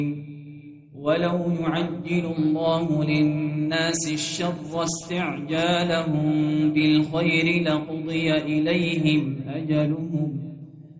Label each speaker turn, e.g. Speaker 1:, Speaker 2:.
Speaker 1: ولو يعجل الله للناس الشر استعجالهم بالخير لقضي إليهم أجلهم